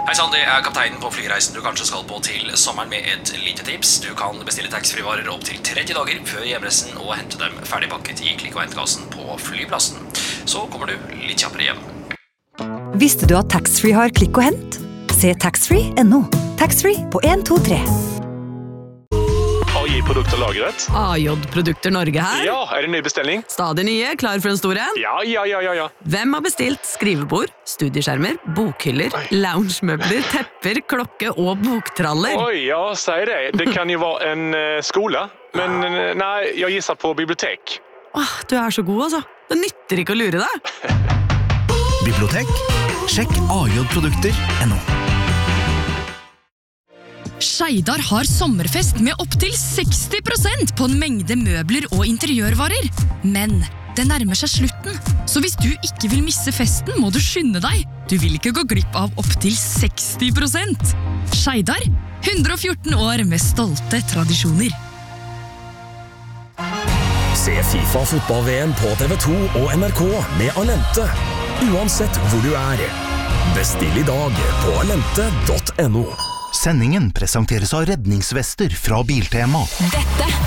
Hei sann, det kapteinen på flyreisen du kanskje skal på til sommeren med et lite tips. Du kan bestille taxfree-varer opp til 30 dager før hjemreisen og hente dem ferdigpakket i klikk- og hentkassen på flyplassen. Så kommer du litt kjappere hjem. Visste du at taxfree har klikk og hent? Se taxfree.no. Taxfree på 1, 2, 3. AJ-produkter lagret. AJ-produkter Norge her. Ja, det ny bestelling? Stadig nye, klar for en stor en? Ja. Hvem har bestilt skrivebord, studieskjermer, bokhyller, loungemøbler, tepper, klokke og boktraller? Oj, ja, säg det. Det kan ju vara en skola. Men nej, jag gissar på bibliotek. Du er så god, altså. Det nytter ikke å lure deg. Bibliotek? Sjekk AJ-produkter.no. Skeidar har sommerfest med opp til 60% på en mengde møbler og interiørvarer. Men det nærmer seg slutten, så hvis du ikke vil misse festen, må du skynde deg. Du vil ikke gå glipp av opp til 60%. Skeidar, 114 år med stolte tradisjoner. Se FIFA fotball-VM på TV2 og NRK med Alente. Uansett hvor du er. Bestill i dag på alente.no. Sendingen presenteres av redningsvester fra Biltema. Dette